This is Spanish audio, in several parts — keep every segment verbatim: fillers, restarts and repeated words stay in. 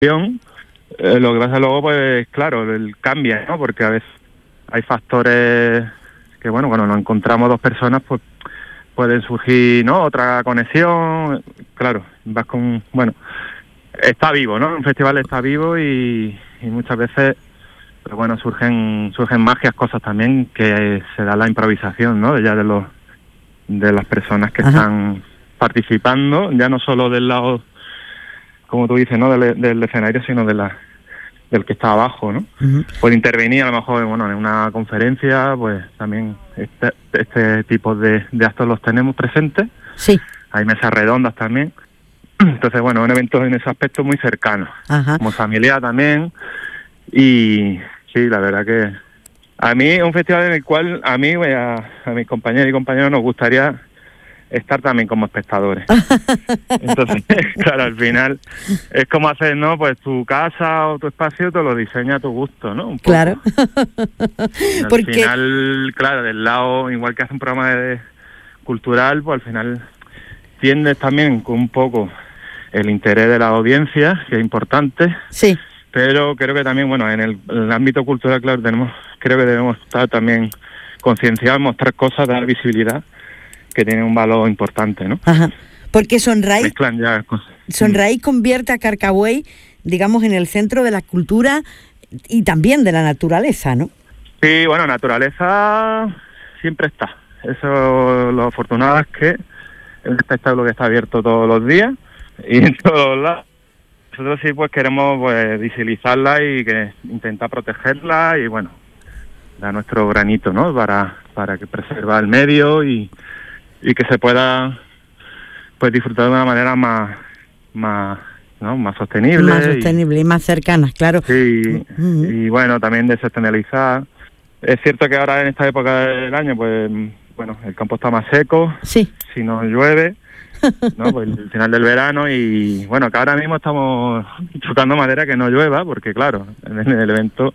Eh, lo que pasa luego, pues claro, el cambia, ¿no? Porque a veces hay factores que, bueno, cuando nos encontramos dos personas, pues pueden surgir, ¿no? Otra conexión, claro, vas con, bueno, está vivo, ¿no? Un festival está vivo y, y muchas veces, pues bueno, surgen surgen magias, cosas también que se da la improvisación, ¿no? Ya de los de las personas que Ajá. están participando, ya no solo del lado, como tú dices, ¿no? Del, del escenario, sino de la del que está abajo, ¿no? Uh-huh. Puede intervenir a lo mejor, bueno, en una conferencia, pues también este, este tipo de, de actos los tenemos presentes. Sí. Hay mesas redondas también. Entonces, bueno, un evento en ese aspecto muy cercano. Ajá. Como familiar también. Y sí, la verdad que a mí es un festival en el cual a mí, a, a mis compañeros y compañeros nos gustaría estar también como espectadores. Entonces, claro, al final es como hacer, ¿no? Pues tu casa o tu espacio te lo diseña a tu gusto, ¿no? Un poco. Claro. Al Porque... final, claro, del lado, igual que hace un programa de, cultural, pues al final tiendes también con un poco el interés de la audiencia, que es importante. Sí. Pero creo que también, bueno, en el, en el ámbito cultural, claro, tenemos, creo que debemos estar también concienciados, mostrar cosas, dar visibilidad, que tiene un valor importante, ¿no? Ajá. Porque Sonraíz, Mezclan ya cosas. Sonraíz convierte a Carcagüey, digamos, en el centro de la cultura y también de la naturaleza, ¿no? Sí, bueno, naturaleza siempre está. Eso, lo afortunado es que es un espectáculo que está abierto todos los días y en todos lados. Nosotros sí pues queremos pues visibilizarla y que intentar protegerla y bueno, dar nuestro granito, ¿no? Para para que preserva el medio y y que se pueda pues disfrutar de una manera más más ¿no? más sostenible más sostenible y, y más cercana, claro. Sí, uh-huh. Y bueno, también desestacionalizar. Es cierto que ahora en esta época del año pues bueno, el campo está más seco, sí. Si no llueve, ¿no? Pues el final del verano y bueno, que ahora mismo estamos chocando madera que no llueva, porque claro, en el evento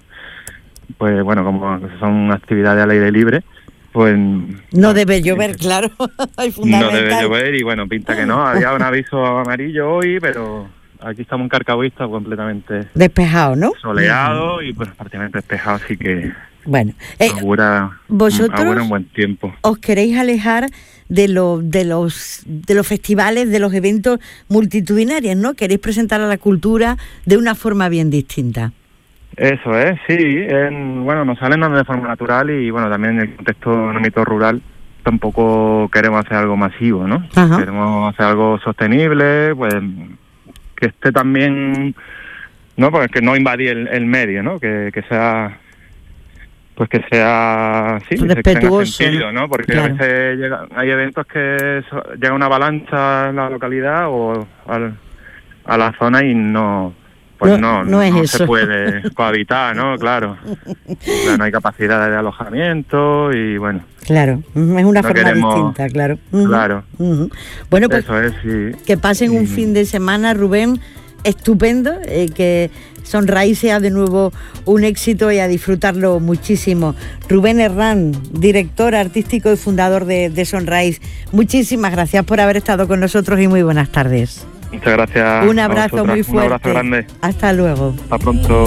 pues bueno, como son actividades al aire libre, pues no debe llover, claro. Es fundamental. No debe llover y bueno, pinta que no. Había un aviso amarillo hoy, pero aquí estamos en Carcagüey, está completamente despejado, ¿no? Soleado y pues prácticamente despejado, así que bueno, eh, augura, vosotros augura un buen tiempo. Os queréis alejar de lo, de los de los festivales, de los eventos multitudinarios, ¿no? Queréis presentar a la cultura de una forma bien distinta. Eso es, sí, en, bueno, nos salen de forma natural y bueno, también en el contexto en el ámbito rural tampoco queremos hacer algo masivo, ¿no? Ajá. Queremos hacer algo sostenible, pues que esté también, ¿no? Pues que no invadir el, el medio, ¿no? Que, que sea, pues que sea, sí, respetuoso, que tenga sentido, ¿no? Porque claro. A veces llega, hay eventos que so, llega una avalancha en la localidad o al, a la zona y no... Pues no, no, no, es no eso. Se puede cohabitar, ¿no? Claro. Claro, no hay capacidad de alojamiento y bueno. Claro, es una no forma queremos, distinta, claro. Claro. Uh-huh. Bueno, pues eso es, sí. Que pasen un uh-huh. fin de semana, Rubén, estupendo, eh, que Sonraíz sea de nuevo un éxito y a disfrutarlo muchísimo. Rubén Herrán, director artístico y fundador de, de Sonraíz, muchísimas gracias por haber estado con nosotros y muy buenas tardes. Muchas gracias. Un abrazo muy fuerte. Un abrazo grande. Hasta luego. Hasta pronto.